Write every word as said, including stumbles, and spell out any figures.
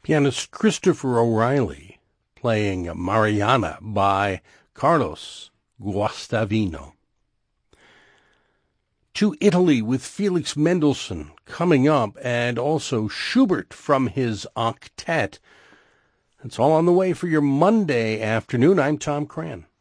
Pianist Christopher O'Reilly playing Mariana by Carlos Guastavino. To Italy with Felix Mendelssohn coming up, and also Schubert from his octet. It's all on the way for your Monday afternoon. I'm Tom Cran.